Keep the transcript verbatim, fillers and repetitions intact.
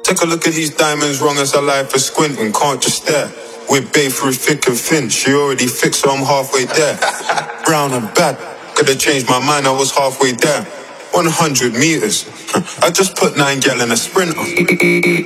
Take a look at these diamonds, wrong as a life for squinting, can't just stare. We're babe through thick and thin, she already fixed, so I'm halfway there. Brown and bad, could've changed my mind, I was halfway there. one hundred meters, I just put nine gal in a sprinter.